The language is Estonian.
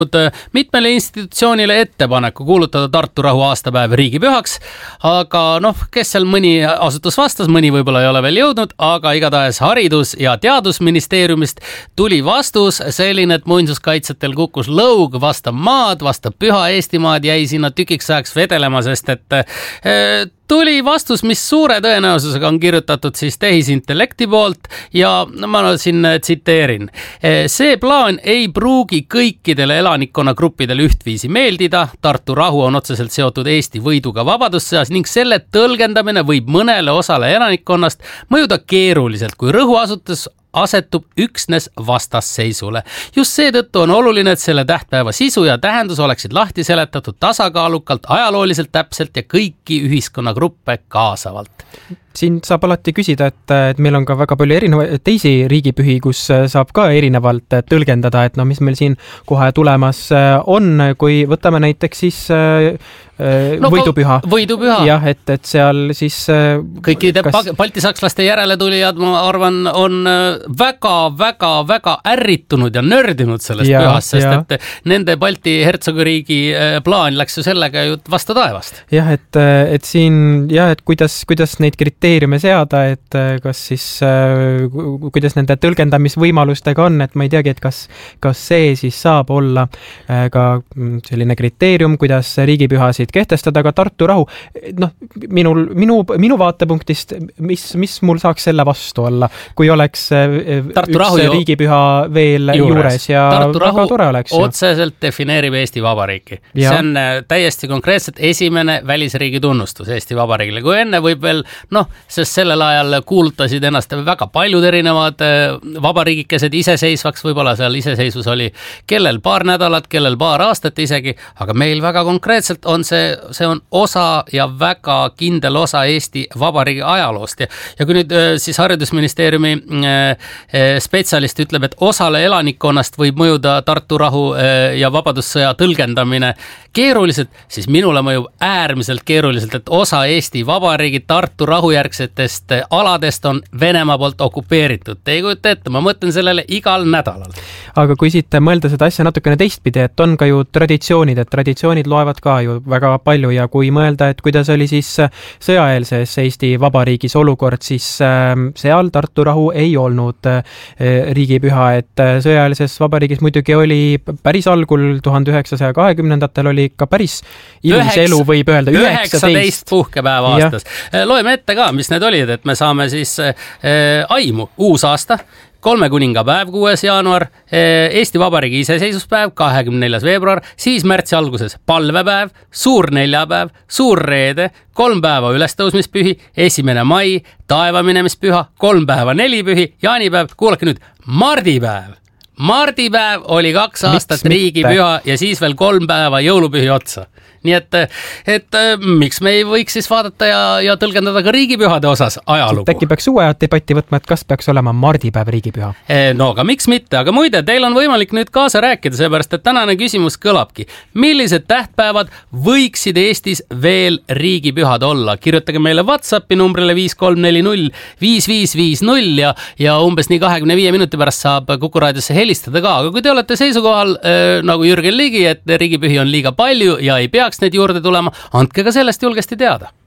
mitmele institutsioonile ettepaneku kuulutada Tartu rahu aastapäev riigipühaks, aga kes seal mõni asutus vastas, mõni võib-olla ei ole veel jõudnud, aga igatahes Haridus- ja Teadusministeeriumist tuli vastus selline, et muinsuskaitsjatel kukkus lõug vastu maad, vastu püha Eestimaad jäi sinna tükiks ajaks vedelema, sest et tuli vastus, mis suure tõenäosusega on kirjutatud siis tehisintellekti poolt ja ma siin tsiteerin. See plaan ei pruugi kõikidele elanikkonnagruppidele ühtviisi meeldida. Tartu rahu on otseselt seotud Eesti võiduga vabadussõjas ning selle tõlgendamine võib mõnele osale elanikkonnast mõjuda keeruliselt, kui rõhuasutus asetub üksnes vastasseisule. Just seetõttu on oluline, et selle tähtpäeva sisu ja tähendus oleksid lahti seletatud tasakaalukalt, ajalooliselt täpselt ja kõiki ühiskonnagruppe kaasavalt. Siin saab alati küsida, et meil on ka väga palju erinevaid teisi riigipühi, kus saab ka erinevalt tõlgendada, et mis meil siin kohe tulemas on, kui võtame näiteks siis võidupüha. Võidupüha. Jah, et seal siis kõikide baltisakslaste järeletulijad, ma arvan, on väga ärritunud ja nördinud sellest pühast, sest et nende Balti hertsogiriigi plaan läks ju sellega ju vastu taevast. Jah, et siin, et kuidas neid kriteeriume seada, et kas siis, kuidas nende tõlgendamisvõimalustega on, et ma ei teagi, et kas see siis saab olla ka selline kriteerium, kuidas riigipühasid kehtestada, aga Tartu rahu, minu vaatepunktist, mis mul saaks selle vastu olla, kui oleks üks riigipüha veel juures ja väga tore oleks. Otseselt defineerib Eesti Vabariiki. See on täiesti konkreetselt esimene välisriigi tunnustus Eesti Vabariigile. Kui enne võib veel, sest sellel ajal kuulutasid ennast väga paljud erinevad vabariigikesed iseseisvaks, võib-olla seal iseseisvus oli kellel paar nädalat, kellel paar aastat isegi, aga meil väga konkreetselt on see on osa ja väga kindel osa Eesti Vabariigi ajaloost. Ja kui nüüd siis Haridusministeeriumi spetsialist ütleb, et osale elanikkonnast võib mõjuda Tartu rahu ja vabadussõja tõlgendamine keeruliselt, siis minule mõjub äärmiselt keeruliselt, et osa Eesti Vabariigi Tartu rahujärgsetest aladest on Venemaa poolt okupeeritud. Te ei kujuta ette, ma mõtlen sellele igal nädalal. Aga kui siit mõelda seda asja natukene teistpidi, et on ka ju traditsioonid, et traditsioonid loevad ka ju väga palju ja kui mõelda, et kuidas oli siis sõjaeelses Eesti Vabariigis olukord, siis seal Tartu rahu ei olnud riigipüha, et sõjaeelses vabariigis muidugi oli päris algul 1920-ndatel oli ikka päris ilus elu, võib öelda 19 puhkepäeva aastas. Loeme ette ka, mis need olid, et me saame siis aimu, uus aasta, 3 kuningapäev, 6. jaanuar, Eesti Vabariigi iseseisvuspäev, 24. veebruar, siis märtsi alguses palvepäev, suur neljapäev, suur reede, 3 päeva ülestõusmispühi, 1. mai, taevaminemmispüha, 3 päeva nelipühi, jaanipäev, kuulake nüüd, mardipäev. Mardipäev oli 2 aastat riigipüha ja siis veel 3 päeva jõulupühi otsa. Nii et miks me ei võiks siis vaadata ja tõlgendada ka riigipühade osas ajalugu? Äkki peaks uue debatti võtma, et kas peaks olema mardipäev riigipüha? No aga miks mitte, aga muide, teil on võimalik nüüd kaasa rääkida, seepärast et tänane küsimus kõlabki. Millised tähtpäevad võiksid Eestis veel riigipühad olla? Kirjutage meile WhatsAppi numbrile 5340 5550 ja umbes nii 25 minuti pärast saab Kuku raadiosse helistada ka, aga kui te olete seisukohal nagu Jürgen Ligi, et riigipühi on liiga palju ja ei peaks need juurde tulema, andke ka sellest julgesti teada.